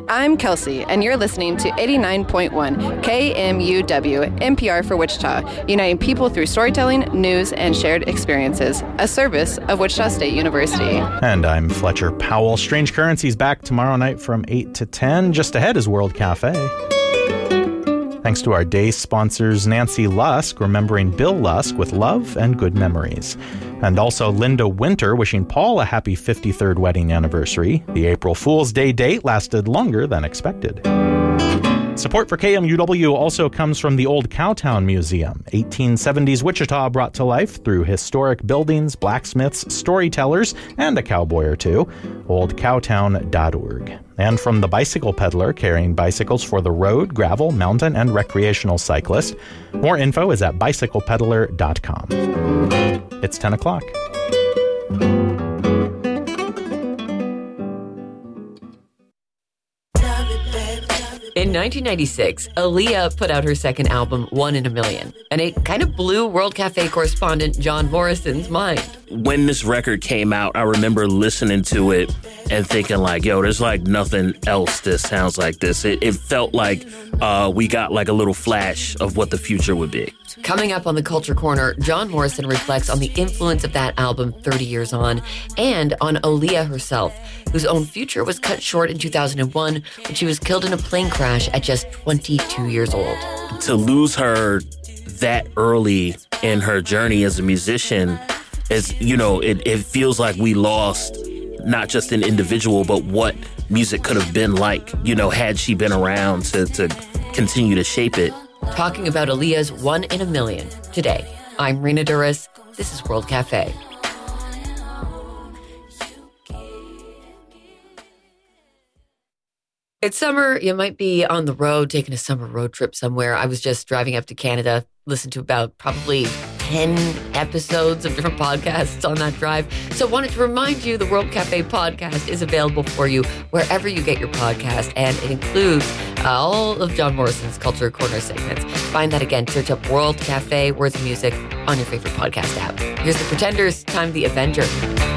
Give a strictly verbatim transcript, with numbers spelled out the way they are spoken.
I'm Kelsey, and you're listening to eighty-nine point one K M U W, N P R for Wichita, uniting people through storytelling, news, and shared experiences, a service of Wichita State University. And I'm Fletcher Powell. Strange Currency's back tomorrow night from eight to ten. Just ahead is World Cafe. Thanks to our day sponsors, Nancy Lusk remembering Bill Lusk with love and good memories. And also Linda Winter wishing Paul a happy fifty-third wedding anniversary. The April Fool's Day date lasted longer than expected. Support for K M U W also comes from the Old Cowtown Museum, eighteen seventies Wichita brought to life through historic buildings, blacksmiths, storytellers, and a cowboy or two, old cowtown dot org. And from the Bicycle Peddler, carrying bicycles for the road, gravel, mountain, and recreational cyclist. More info is at bicycle peddler dot com. It's ten o'clock. In nineteen ninety-six, Aaliyah put out her second album, One in a Million, and it kind of blew World Cafe correspondent John Morrison's mind. When this record came out, I remember listening to it and thinking like, yo, there's like nothing else that sounds like this. It, it felt like uh, we got like a little flash of what the future would be. Coming up on the Culture Corner, John Morrison reflects on the influence of that album thirty years on, and on Aaliyah herself, whose own future was cut short in two thousand one when she was killed in a plane crash at just twenty-two years old. To lose her that early in her journey as a musician is, you know, it, it feels like we lost not just an individual, but what music could have been like, you know, had she been around to, to continue to shape it. Talking about Aaliyah's One in a Million today. I'm Rena Duras. This is World Cafe. It's summer. You might be on the road, taking a summer road trip somewhere. I was just driving up to Canada, listened to about probably ten episodes of different podcasts on that drive. So I wanted to remind you the World Cafe podcast is available for you wherever you get your podcast, and it includes uh, all of John Morrison's Culture Corner segments. Find that again. Search up World Cafe, Words of Music on your favorite podcast app. Here's the Pretenders, Time the Avenger.